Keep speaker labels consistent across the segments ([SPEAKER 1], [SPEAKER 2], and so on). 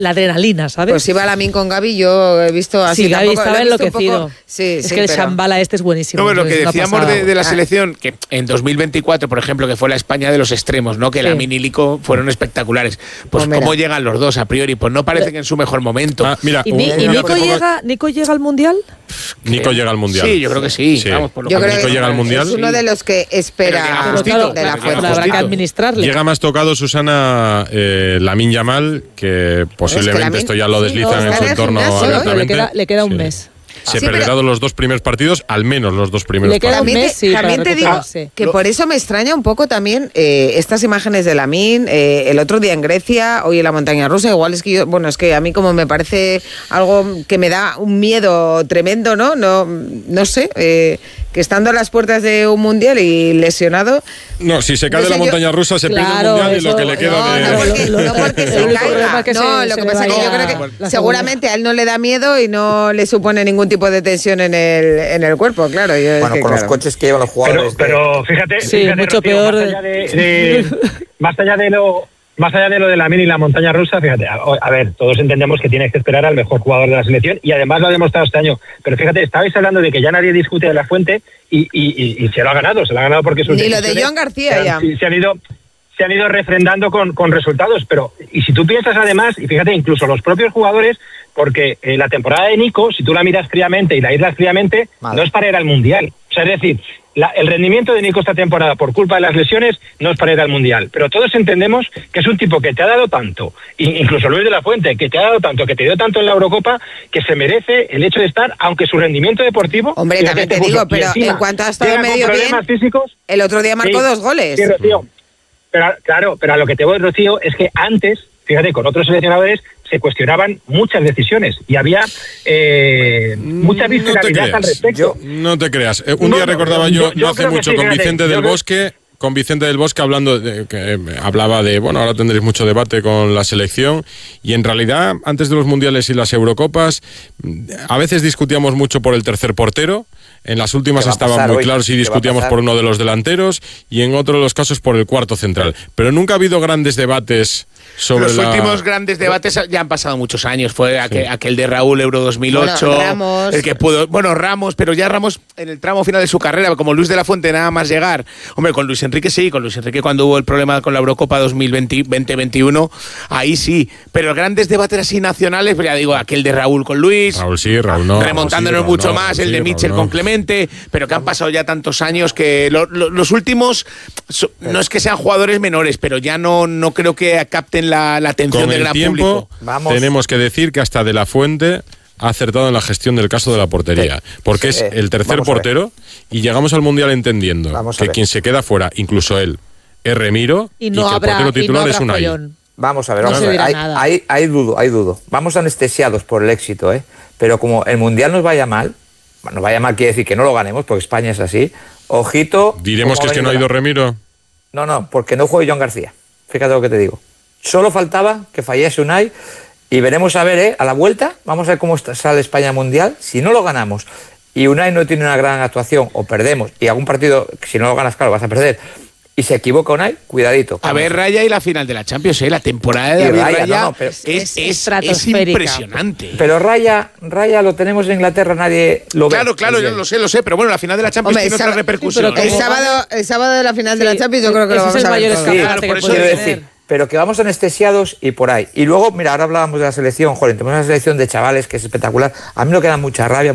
[SPEAKER 1] adrenalina, ¿sabes?
[SPEAKER 2] Pues iba Lamine con Gavi, yo he visto así.
[SPEAKER 1] Sí, Gavi estaba enloquecido.
[SPEAKER 2] Sí,
[SPEAKER 1] es que el Shambhala es buenísimo.
[SPEAKER 3] No, lo que decíamos de la selección, que en 2024, por ejemplo, que fue la España de los extremos, ¿no? Que Lamine y Nico fueron espectaculares. Pues cómo llegan los dos a priori, pues no parecen en su mejor momento.
[SPEAKER 4] Mira,
[SPEAKER 1] ¿Y Nico llega al Mundial?
[SPEAKER 4] Nico llega al Mundial.
[SPEAKER 3] Sí, yo creo que sí. Vamos, por lo que
[SPEAKER 4] Nico llega al Mundial.
[SPEAKER 2] Es uno de los que espera de la fuerza.
[SPEAKER 1] Habrá que administrarle.
[SPEAKER 4] Llega más tocado, Susana, Lamine Yamal, que posiblemente esto ya lo deslizan en su entorno abiertamente.
[SPEAKER 1] Le queda un mes.
[SPEAKER 4] Se perderá los 2 primeros partidos, al menos los 2 primeros partidos.
[SPEAKER 2] También te digo que por eso me extraña un poco también estas imágenes de Lamine, el otro día en Grecia, hoy en la montaña rusa, igual es que es que a mí como me parece algo que me da un miedo tremendo, ¿no? No sé, que estando a las puertas de un mundial y lesionado...
[SPEAKER 4] No, si se cae de la montaña rusa se pierde el mundial y lo que le queda
[SPEAKER 2] No porque se caiga. No, lo que pasa es que yo creo que seguramente a él no le da miedo y no le supone ningún tipo de tensión en el cuerpo, claro.
[SPEAKER 5] Los coches que llevan los jugadores.
[SPEAKER 6] Pero fíjate,
[SPEAKER 1] mucho
[SPEAKER 6] Rocío,
[SPEAKER 1] peor.
[SPEAKER 6] Más allá de lo de Lamine y la montaña rusa, fíjate, a ver, todos entendemos que tienes que esperar al mejor jugador de la selección y además lo ha demostrado este año. Pero fíjate, estabais hablando de que ya nadie discute de La Fuente y se lo ha ganado porque sus...
[SPEAKER 2] Ni lo de Joan García ya.
[SPEAKER 6] Se han ido refrendando con resultados, pero y si tú piensas además, y fíjate, incluso los propios jugadores, porque la temporada de Nico, si tú la miras fríamente y la aíslas fríamente, no es para ir al Mundial. O sea, es decir, el rendimiento de Nico esta temporada por culpa de las lesiones no es para ir al Mundial, pero todos entendemos que es un tipo que te ha dado tanto, incluso Luis de la Fuente, que te ha dado tanto, que te dio tanto en la Eurocopa, que se merece el hecho de estar, aunque su rendimiento deportivo...
[SPEAKER 2] Hombre, también te digo, pero en cuanto ha estado medio bien,
[SPEAKER 6] físicos,
[SPEAKER 2] el otro día marcó 2 goles.
[SPEAKER 6] Sí, Rocío. Pero a lo que te voy, Rocío, es que antes, fíjate, con otros seleccionadores se cuestionaban muchas decisiones y había mucha visceralidad al respecto.
[SPEAKER 4] No te creas. Un día recordaba yo no hace mucho con Vicente del Bosque... Con Vicente del Bosque hablaba de, ahora tendréis mucho debate con la selección y en realidad antes de los mundiales y las Eurocopas a veces discutíamos mucho por el tercer portero, en las últimas estaba muy claro si discutíamos por uno de los delanteros y en otro de los casos por el cuarto central, pero nunca ha habido grandes debates sobre
[SPEAKER 3] los últimos grandes debates ya han pasado muchos años. Fue aquel de Raúl Euro 2008,
[SPEAKER 2] Ramos.
[SPEAKER 3] el que pudo, Ramos, pero ya Ramos en el tramo final de su carrera, como Luis de la Fuente nada más llegar. Hombre, con Luis Enrique sí, con Luis Enrique cuando hubo el problema con la Eurocopa 2020-2021, ahí sí, pero grandes debates así nacionales, ya digo, aquel de Raúl con Luis,
[SPEAKER 4] Raúl no,
[SPEAKER 3] remontándonos mucho más, el de Mitchell con Clemente, pero que han pasado ya tantos años que los últimos no es que sean jugadores menores, pero ya no creo que capten la atención del gran público.
[SPEAKER 4] Tenemos que decir que hasta De la Fuente ha acertado en la gestión del caso de la portería, porque es el tercer portero y llegamos al Mundial entendiendo que quien se queda fuera, incluso él, es Remiro y que el portero titular es Unai.
[SPEAKER 5] Vamos a ver. Hay dudo. Vamos anestesiados por el éxito, pero como el Mundial nos vaya mal quiere decir que no lo ganemos, porque España es así, ojito...
[SPEAKER 4] ¿Diremos que es que no ha ido Remiro?
[SPEAKER 5] No, porque no juegue Joan García. Fíjate lo que te digo. Solo faltaba que fallase Unai y veremos a ver, a la vuelta, vamos a ver cómo sale España Mundial. Si no lo ganamos y Unai no tiene una gran actuación o perdemos, y algún partido, si no lo ganas, claro, vas a perder, y se equivoca Unai, cuidadito.
[SPEAKER 3] A ver, Raya y la final de la Champions, la temporada de Raya es impresionante.
[SPEAKER 5] Pero Raya lo tenemos en Inglaterra, nadie lo ve.
[SPEAKER 3] Claro, yo lo sé, pero bueno, la final de la Champions tiene otra repercusión.
[SPEAKER 2] El sábado de la final de la Champions yo creo que lo vamos a ver.
[SPEAKER 5] Por eso quiero decir, pero que vamos anestesiados y por ahí. Y luego, mira, ahora hablábamos de la selección, tenemos una selección de chavales que es espectacular. A mí me queda mucha rabia,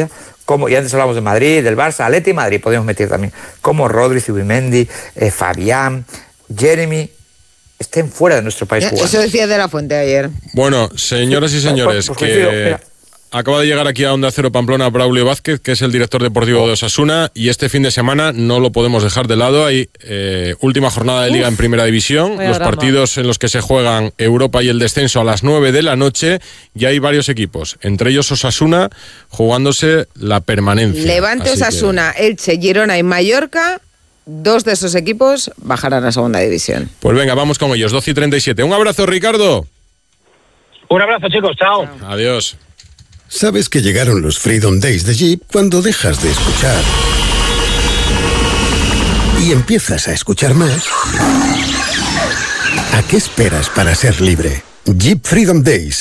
[SPEAKER 5] y antes hablamos de Madrid, del Barça, Atleti y Madrid, podemos meter también, como Rodri, Zubimendi, Fabián, Jeremy, estén fuera de nuestro país jugando.
[SPEAKER 2] Eso decía De la Fuente ayer.
[SPEAKER 4] Bueno, señoras y señores, acaba de llegar aquí a Onda Cero Pamplona Braulio Vázquez, que es el director deportivo de Osasuna, y este fin de semana no lo podemos dejar de lado. Hay última jornada de Liga en Primera División, los partidos en los que se juegan Europa y el descenso a las 9 de la noche, y hay varios equipos, entre ellos Osasuna, jugándose la permanencia.
[SPEAKER 2] Levante, Osasuna, Elche, Girona y Mallorca, 2 de esos equipos bajarán a Segunda División.
[SPEAKER 4] Pues venga, vamos con ellos, 12:37. Un abrazo, Ricardo.
[SPEAKER 6] Un abrazo, chicos, chao.
[SPEAKER 4] Adiós.
[SPEAKER 7] Sabes que llegaron los Freedom Days de Jeep cuando dejas de escuchar y empiezas a escuchar más. ¿A qué esperas para ser libre? Jeep Freedom Days,